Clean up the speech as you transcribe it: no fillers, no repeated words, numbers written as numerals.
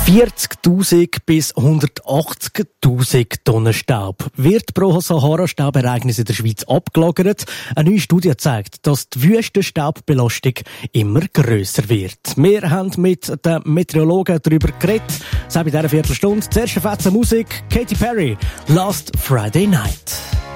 40.000 bis 180.000 Tonnen Staub wird pro Sahara-Staubereignis in der Schweiz abgelagert. Eine neue Studie zeigt, dass die Wüstenstaubbelastung immer grösser wird. Wir haben mit den Meteorologen darüber geredet. Das bei dieser Viertelstunde. Zuerst eine fette Musik. Katy Perry, Last Friday Night.